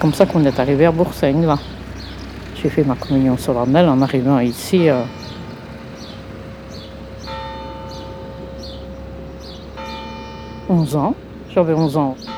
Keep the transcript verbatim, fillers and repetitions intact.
comme ça qu'on est arrivé à Boursaigne, là. J'ai fait ma communion solennelle en arrivant ici. Euh... onze ans. J'avais onze ans.